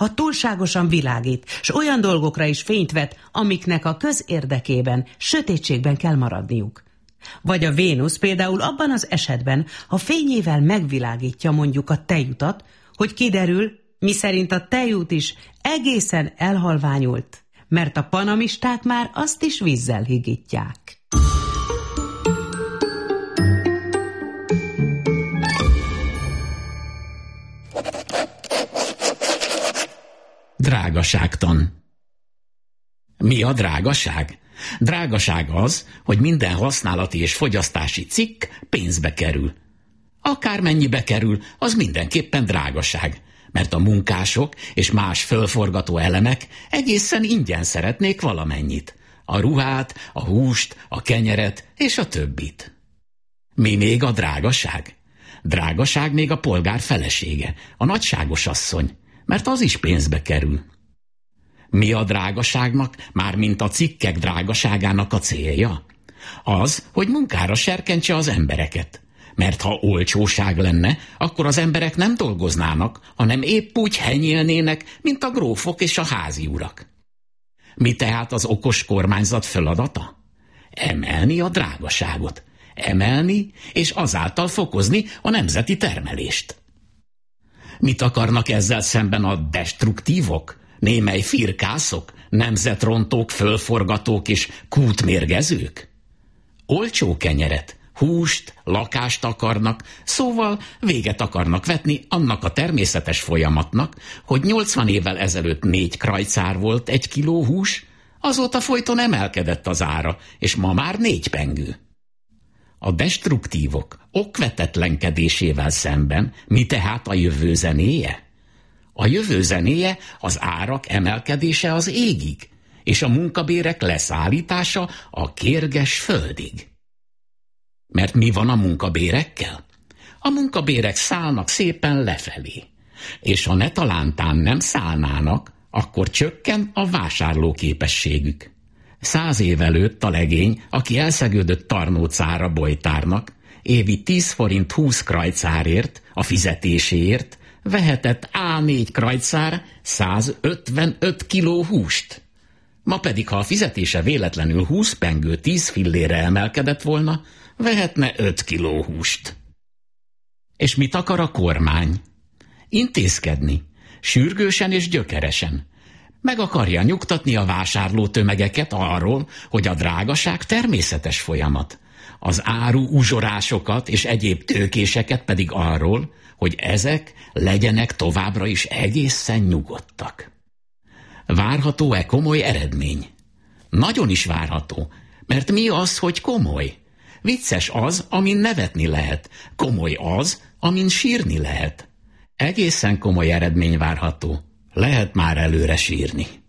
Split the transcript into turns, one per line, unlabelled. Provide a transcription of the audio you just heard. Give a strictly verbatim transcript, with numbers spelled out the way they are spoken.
ha túlságosan világít, s olyan dolgokra is fényt vet, amiknek a közérdekében, sötétségben kell maradniuk. Vagy a Vénusz például abban az esetben, ha fényével megvilágítja mondjuk a tejutat, hogy kiderül, miszerint a tejút is egészen elhalványult, mert a panamisták már azt is vízzel higítják.
Drágaságtan. Mi a drágaság? Drágaság az, hogy minden használati és fogyasztási cikk pénzbe kerül. Akármennyibe kerül, az mindenképpen drágaság, mert a munkások és más fölforgató elemek egészen ingyen szeretnék valamennyit. A ruhát, a húst, a kenyeret és a többit. Mi még a drágaság? Drágaság még a polgár felesége, a nagyságos asszony, mert az is pénzbe kerül. Mi a drágaságnak, mármint a cikkek drágaságának a célja? Az, hogy munkára serkentse az embereket. Mert ha olcsóság lenne, akkor az emberek nem dolgoznának, hanem épp úgy henyélnének, mint a grófok és a házi urak. Mi tehát az okos kormányzat feladata? Emelni a drágaságot. Emelni, és azáltal fokozni a nemzeti termelést. Mit akarnak ezzel szemben a destruktívok, némely firkászok, nemzetrontók, fölforgatók és kútmérgezők? Olcsó kenyeret, húst, lakást akarnak, szóval véget akarnak vetni annak a természetes folyamatnak, hogy nyolcvan évvel ezelőtt négy krajcár volt egy kiló hús, azóta folyton emelkedett az ára, és ma már négy pengő. A destruktívok okvetetlenkedésével szemben mi tehát a jövő zenéje? A jövő zenéje az árak emelkedése az égig, és a munkabérek leszállítása a kérges földig. Mert mi van a munkabérekkel? A munkabérek szállnak szépen lefelé, és ha ne talántán nem szállnának, akkor csökken a vásárlóképességük. Száz év előtt a legény, aki elszegődött Tarnócára bojtárnak, évi tíz forint húsz krajcárért, a fizetéséért vehetett á négy krajcár százötvenöt kiló húst. Ma pedig, ha a fizetése véletlenül húsz pengő tíz fillére emelkedett volna, vehetne öt kiló húst. És mit akar a kormány? Intézkedni, sürgősen és gyökeresen. Meg akarja nyugtatni a vásárló tömegeket arról, hogy a drágaság természetes folyamat. Az áru uzsorásokat és egyéb tőkéseket pedig arról, hogy ezek legyenek továbbra is egészen nyugodtak. Várható-e komoly eredmény? Nagyon is várható, mert mi az, hogy komoly? Vicces az, amin nevetni lehet, komoly az, amin sírni lehet. Egészen komoly eredmény várható, lehet már előre sírni.